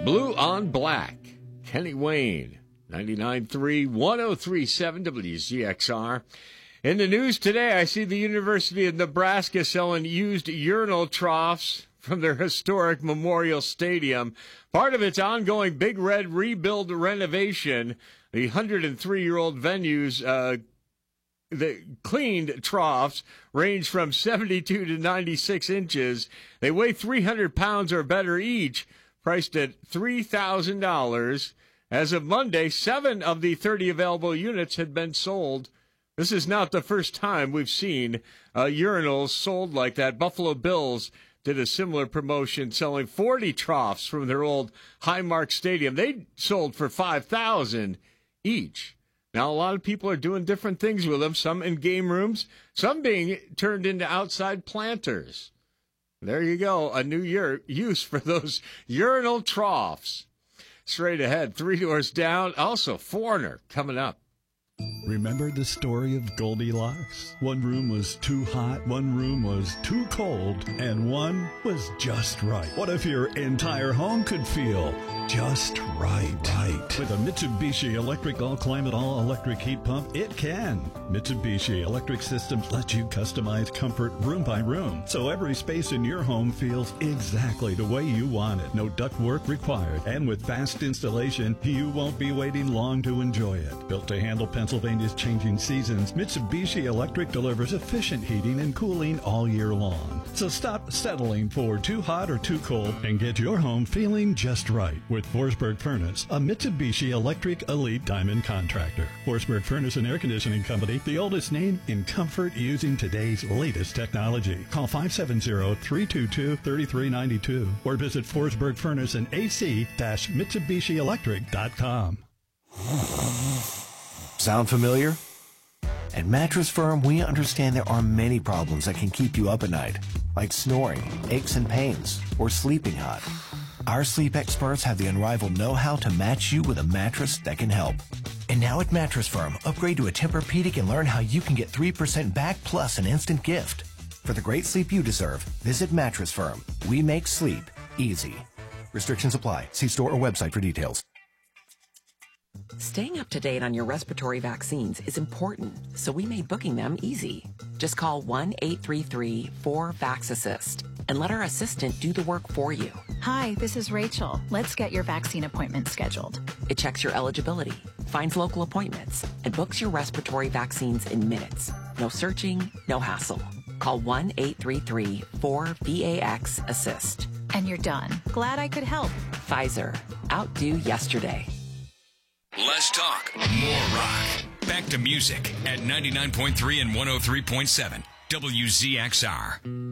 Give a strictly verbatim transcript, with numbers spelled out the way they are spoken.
Blue on Black, Kenny Wayne, ninety-nine point three, one oh three point seven W Z X R. In the news today, I see the University of Nebraska selling used urinal troughs from their historic Memorial Stadium. Part of its ongoing Big Red rebuild renovation, the one hundred three-year-old venue's uh, the cleaned troughs range from seventy-two to ninety-six inches. They weigh three hundred pounds or better each, priced at three thousand dollars. As of Monday, seven of the thirty available units had been sold. This is not the first time we've seen uh, urinals sold like that. Buffalo Bills did a similar promotion, selling forty troughs from their old Highmark Stadium. They sold for five thousand dollars each. Now, a lot of people are doing different things with them, some in game rooms, some being turned into outside planters. There you go, a new year use for those urinal troughs. Straight ahead, Three Doors Down, also Foreigner coming up. Remember the story of Goldilocks? One room was too hot, one room was too cold, and one was just right. What if your entire home could feel just right? Right. With a Mitsubishi Electric All-Climate All-Electric Heat Pump, it can. Mitsubishi Electric Systems let you customize comfort room by room, so every space in your home feels exactly the way you want it. No ductwork required. And with fast installation, you won't be waiting long to enjoy it. Built to handle Pennsylvania's changing seasons, Mitsubishi Electric delivers efficient heating and cooling all year long. So stop settling for too hot or too cold and get your home feeling just right with Forsberg Furnace, a Mitsubishi Electric Elite Diamond contractor. Forsberg Furnace and Air Conditioning Company, the oldest name in comfort using today's latest technology. Call five seven zero, three two two, three three nine two or visit Forsberg Furnace and A C Mitsubishi Electric dot com. Sound familiar? At Mattress Firm, we understand there are many problems that can keep you up at night, like snoring, aches and pains, or sleeping hot. Our sleep experts have the unrivaled know-how to match you with a mattress that can help. And now at Mattress Firm, upgrade to a Tempur-Pedic and learn how you can get three percent back plus an instant gift. For the great sleep you deserve, visit Mattress Firm. We make sleep easy. Restrictions apply. See store or website for details. Staying up to date on your respiratory vaccines is important, so we made booking them easy. Just call one eight three three, four, VAX assist and let our assistant do the work for you. Hi, this is Rachel. Let's get your vaccine appointment scheduled. It checks your eligibility, finds local appointments, and books your respiratory vaccines in minutes. No searching, no hassle. Call one eight three three, four, VAX assist. And you're done. Glad I could help. Pfizer. Outdo yesterday. Less talk, more rock. Back to music at ninety-nine point three and one oh three point seven W Z X R.